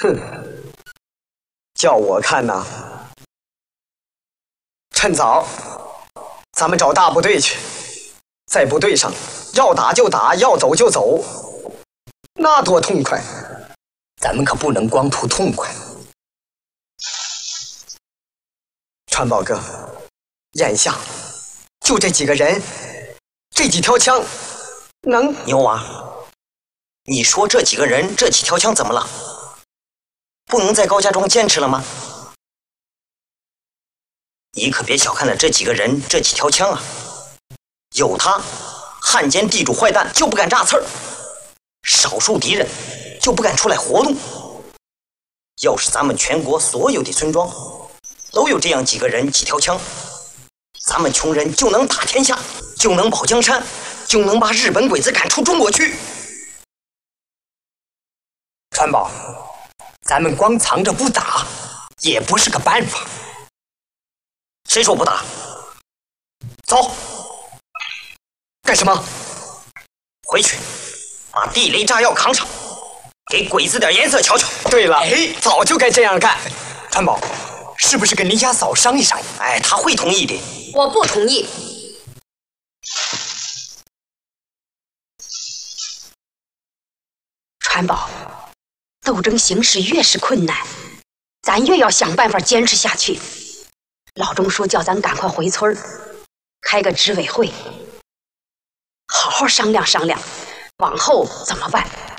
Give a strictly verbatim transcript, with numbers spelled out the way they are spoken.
哼，叫我看呐，趁早，咱们找大部队去，在部队上要打就打，要走就走，那多痛快！ 咱们可不能光图痛快。 川宝哥，眼下就这几个人，这几条枪，能？ 牛娃，你说这几个人，这几条枪怎么了？不能在高家庄坚持了吗？你可别小看了这几个人，这几条枪啊！有他，汉奸地主坏蛋就不敢炸刺儿，少数敌人就不敢出来活动。要是咱们全国所有的村庄都有这样几个人几条枪，咱们穷人就能打天下，就能保江山，就能把日本鬼子赶出中国去。 川宝，咱们光藏着不打也不是个办法。 谁说不打？走！ 干什么？ 回去把地雷炸药扛上，给鬼子点颜色瞧瞧。 对了， 哎， 早就该这样干。 川宝，是不是跟林家嫂商议商议？ 哎，他会同意的。 我不同意。川宝，斗争形势越是困难，咱越要想办法坚持下去。老钟说叫咱赶快回村开个执委会，好好商量商量，往后怎么办？